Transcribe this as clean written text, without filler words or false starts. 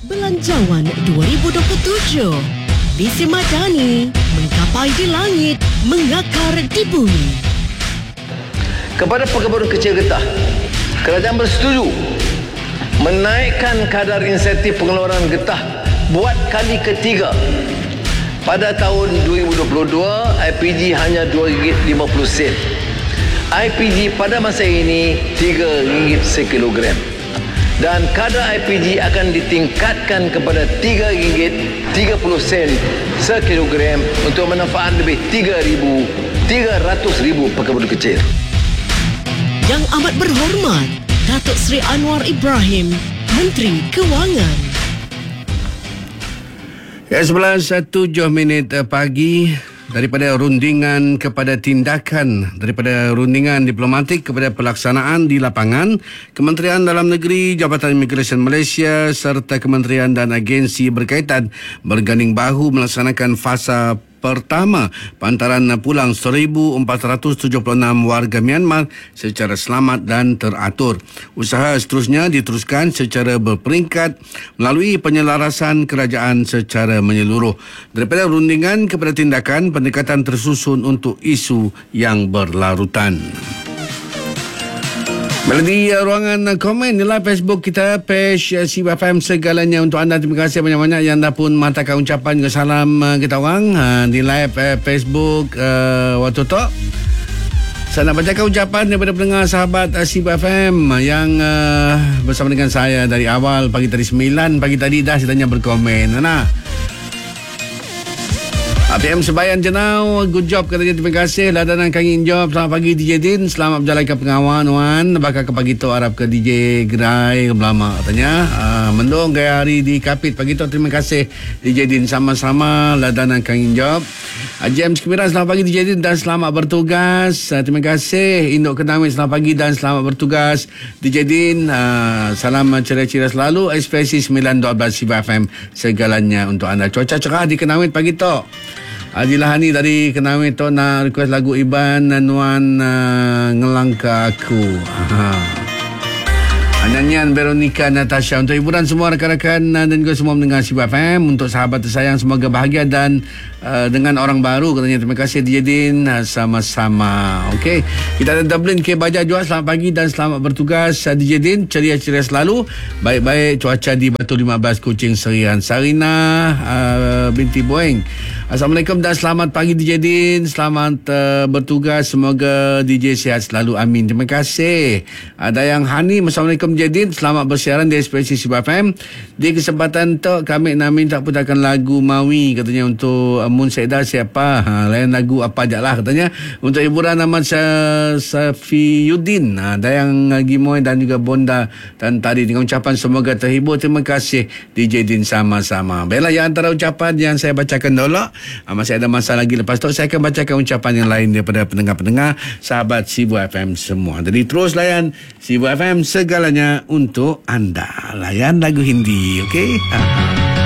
Belanjawan 2027 disemadani, menggapai di langit, mengakar di bumi. Kepada pekebun kecil getah, kerajaan bersetuju menaikkan kadar insentif pengeluaran getah buat kali ketiga. Pada tahun 2022, IPG hanya RM2.50. IPG pada masa ini RM3 sekilogram. Dan kadar IPG akan ditingkatkan kepada RM3.30 sekilogram untuk manfaat lebih 300,000 pekebun kecil. Yang amat berhormat, Datuk Seri Anwar Ibrahim, Menteri Kewangan. Ya, 11.07 pagi. Daripada rundingan kepada tindakan, daripada rundingan diplomatik kepada pelaksanaan di lapangan, Kementerian Dalam Negeri, Jabatan Imigresen Malaysia serta kementerian dan agensi berkaitan berganding bahu melaksanakan fasa pertama pantaran pulang 1,476 warga Myanmar secara selamat dan teratur. Usaha seterusnya diteruskan secara berperingkat melalui penyelarasan kerajaan secara menyeluruh. Daripada rundingan kepada tindakan, pendekatan tersusun untuk isu yang berlarutan. Di ruangan komen di live Facebook kita, page CFM segalanya untuk anda. Terima kasih banyak-banyak yang dah pun mengatakan ucapan juga salam kita orang di live Facebook waktu tu. Saya nak bacakan ucapan daripada pendengar sahabat CFM yang bersama dengan saya dari awal pagi tadi 9 pagi tadi dah ceritanya berkomen. APM Sebayan Jenau, good job katanya, terima kasih. Ladanan Kangin Job, selamat pagi DJ Din, selamat berjalan ke pengawan wan. Bakal ke pagi tu harap ke DJ Gerai Belama katanya. Mendung gaya hari di Kapit pagi tu, terima kasih DJ Din, sama-sama. Ladanan Kangin Job. James Kemira, selamat pagi DJ Din dan selamat bertugas. Terima kasih. Induk Kenamit, selamat pagi dan selamat bertugas DJ Din. Salam ceria-ceria selalu. Ekspresi 912 CFM segalanya untuk anda. Cuaca cerah di Kenamit pagi tu. Adilahani dari Kenawit tu nak request lagu Iban Nuan Ngelangka Aku. Nyanyian Veronica Natasha untuk hiburan semua rakan-rakan dan juga semua mendengar CFM. Untuk sahabat tersayang, semoga bahagia dan dengan orang baru katanya. Terima kasih DJ Din, sama-sama. Okey, kita ada Dublin K Baja juga, selamat pagi dan selamat bertugas DJ Din, ceria-ceria selalu, baik-baik. Cuaca di Batu 15 Kuching Serian. Sarina binti Boeing, Assalamualaikum dan selamat pagi DJ Din, selamat bertugas, semoga DJ sihat selalu, amin. Terima kasih. Ada yang Hani, Assalamualaikum DJ Din, selamat bersiaran di Ekspresi CFM. Di kesempatan tu kami nak minta putarkan lagu Mawi katanya untuk Mun Seda siapa, lain lagu apa je lah katanya, untuk hiburan Ahmad Safiuddin, Dayang Gimoy dan juga Bonda dan tadi, dengan ucapan semoga terhibur. Terima kasih DJ Din, sama-sama. Baiklah, yang antara ucapan yang saya bacakan dulu, masih ada masa lagi. Lepas tu saya akan bacakan ucapan yang lain daripada pendengar-pendengar sahabat Sibu FM semua. Jadi terus layan Sibu FM segalanya untuk anda. Layan lagu Hindi, okey?